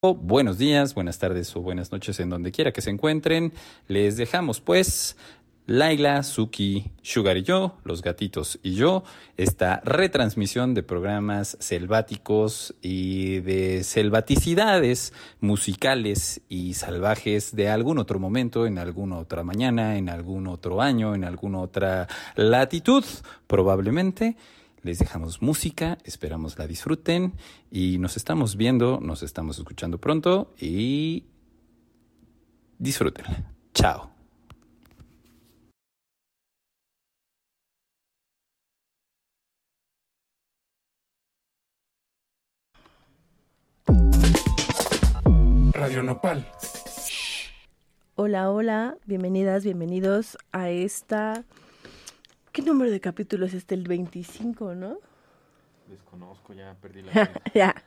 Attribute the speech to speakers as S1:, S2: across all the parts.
S1: Buenos días, buenas tardes o buenas noches en donde quiera que se encuentren. Les dejamos pues Laila, Suki, Sugar y yo, los gatitos y yo, esta retransmisión de programas selváticos y de selvaticidades musicales y salvajes de algún otro momento, en alguna otra mañana, en algún otro año, en alguna otra latitud, probablemente. Les dejamos música, esperamos la disfruten y nos estamos viendo, nos estamos escuchando pronto y disfrútenla. Chao.
S2: Radio Nopal.
S3: Hola, hola, bienvenidas, bienvenidos a esta... ¿Qué número de capítulo es este? El 25, ¿no?
S2: Desconozco, ya perdí la cuenta.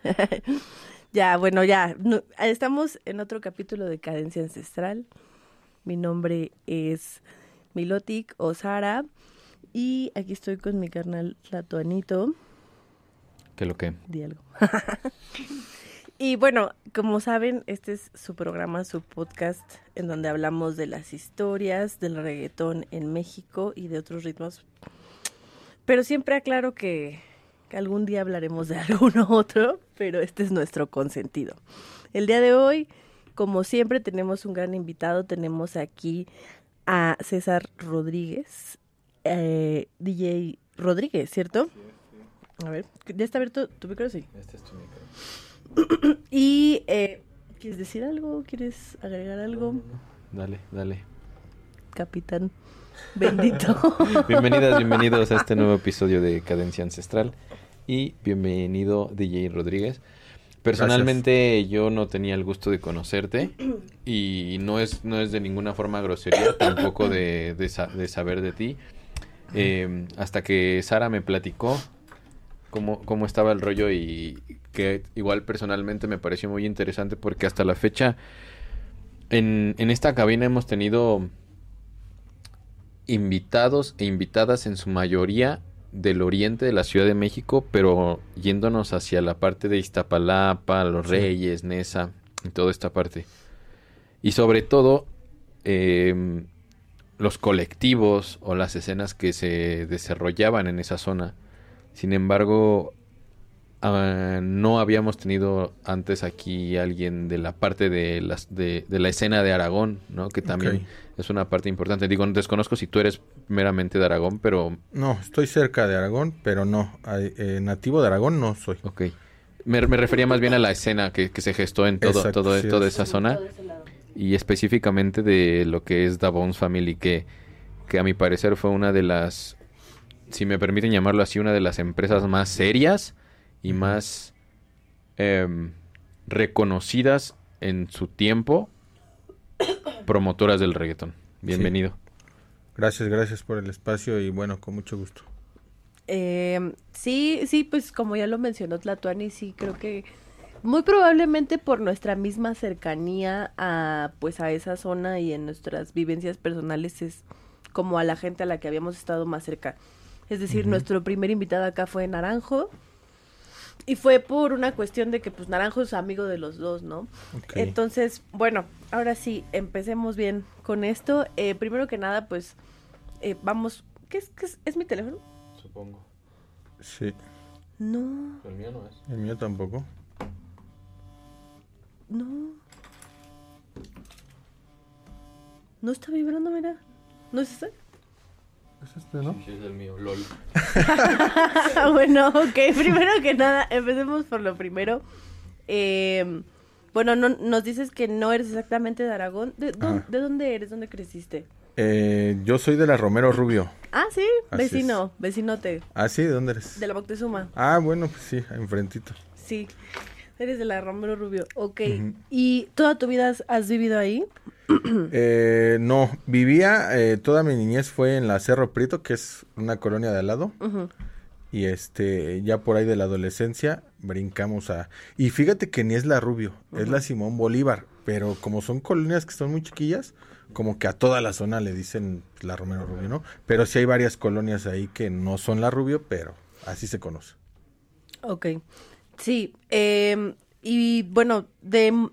S3: Ya. Estamos en otro capítulo de Cadencia Ancestral. Mi nombre es Milotic o Sara. Y aquí estoy con mi carnal Tlatuanito.
S2: ¿Qué lo que?
S3: Di algo. Y bueno, como saben, este es su programa, su podcast, en donde hablamos de las historias del reggaetón en México y de otros ritmos. Pero siempre aclaro que algún día hablaremos de alguno otro, pero este es nuestro consentido. El día de hoy, como siempre, tenemos un gran invitado. Tenemos aquí a César Rodríguez, DJ Rodríguez, ¿cierto? Sí. A ver, ¿ya está abierto tu micro? Sí.
S2: Este es tu micro.
S3: Y, ¿quieres decir algo? ¿Quieres agregar algo?
S2: Dale.
S3: Capitán bendito.
S2: Bienvenidos a este nuevo episodio de Cadencia Ancestral. Y bienvenido DJ Rodríguez. Personalmente Gracias. Yo no tenía el gusto de conocerte. Y no es de ninguna forma grosería, tampoco de saber de ti. Hasta que Sara me platicó cómo estaba el rollo y que igual personalmente me pareció muy interesante porque hasta la fecha en esta cabina hemos tenido invitados e invitadas en su mayoría del oriente de la Ciudad de México, pero yéndonos hacia la parte de Iztapalapa, Los Reyes, Nesa y toda esta parte. Y sobre todo los colectivos o las escenas que se desarrollaban en esa zona. Sin embargo, no habíamos tenido antes aquí alguien de la parte de la escena de Aragón, ¿no? Que también es una parte importante. Digo, desconozco si tú eres meramente de Aragón, pero...
S4: No, estoy cerca de Aragón, pero no. Nativo de Aragón no soy.
S2: Ok. Me refería más bien a la escena que se gestó en toda esa zona. Y específicamente de lo que es Da Bones Family, que a mi parecer fue una de las... si me permiten llamarlo así, una de las empresas más serias y más reconocidas en su tiempo, promotoras del reggaetón. Bienvenido.
S4: Sí. Gracias por el espacio y bueno, con mucho gusto.
S3: Sí, pues como ya lo mencionó Tlatuani, sí, creo que muy probablemente por nuestra misma cercanía a esa zona y en nuestras vivencias personales es como a la gente a la que habíamos estado más cerca. Es decir, nuestro primer invitado acá fue Naranjo. Y fue por una cuestión de que, pues, Naranjo es amigo de los dos, ¿no? Okay. Entonces, bueno, ahora sí, empecemos bien con esto. Primero que nada, pues, vamos... ¿Qué es? ¿Es mi teléfono?
S2: Supongo.
S4: Sí.
S3: No.
S2: El mío no es.
S4: El mío tampoco.
S3: No. No está vibrando, mira. ¿No es ese?
S4: ¿Es este, no?
S2: Sí, es el mío, LOL.
S3: Bueno, ok, primero que nada, empecemos por lo primero. Bueno, nos dices que no eres exactamente de Aragón. ¿De dónde eres? ¿Dónde creciste?
S4: Yo soy de la Romero Rubio.
S3: Ah, sí, vecinote.
S4: Ah, sí, ¿de dónde eres?
S3: De la Moctezuma.
S4: Ah, bueno, pues sí, enfrentito.
S3: Sí, eres de la Romero Rubio, ok. ¿Y toda tu vida has vivido ahí?
S4: No, vivía, toda mi niñez fue en la Cerro Prieto, que es una colonia de al lado. Y ya por ahí de la adolescencia brincamos y fíjate que ni es la Rubio, es la Simón Bolívar, pero como son colonias que son muy chiquillas, como que a toda la zona le dicen la Romero Rubio, ¿no? Pero sí hay varias colonias ahí que no son la Rubio, pero así se conoce.
S3: Ok, sí, Y bueno,